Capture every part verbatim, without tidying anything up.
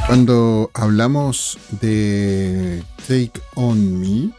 Cuando hablamos de Take On Me,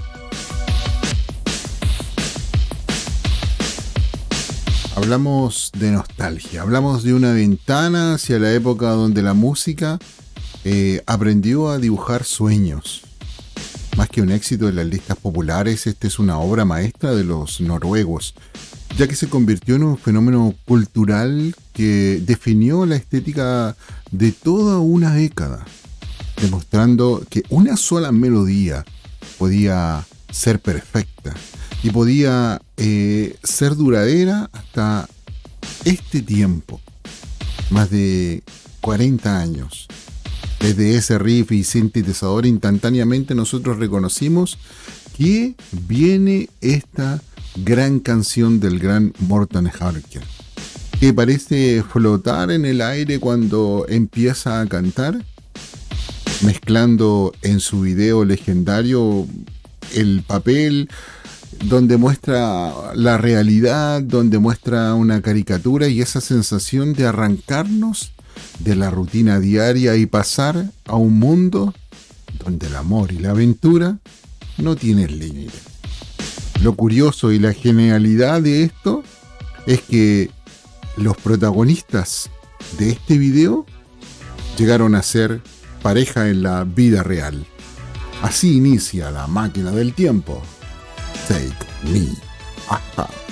hablamos de nostalgia, hablamos de una ventana hacia la época donde la música eh, aprendió a dibujar sueños. Más que un éxito en las listas populares, esta es una obra maestra de los noruegos, ya que se convirtió en un fenómeno cultural que definió la estética de toda una década, demostrando que una sola melodía podía ser perfecta y podía eh, ser duradera hasta este tiempo, más de cuarenta años. Desde ese riff y sintetizador instantáneamente nosotros reconocimos que viene esta gran canción del gran Morten Harket, que parece flotar en el aire cuando empieza a cantar, mezclando en su video legendario el papel donde muestra la realidad, donde muestra una caricatura y esa sensación de arrancarnos de la rutina diaria y pasar a un mundo donde el amor y la aventura no tienen límite. Lo curioso y la genialidad de esto es que los protagonistas de este video llegaron a ser pareja en la vida real. Así inicia la máquina del tiempo. Take Me. Ajá.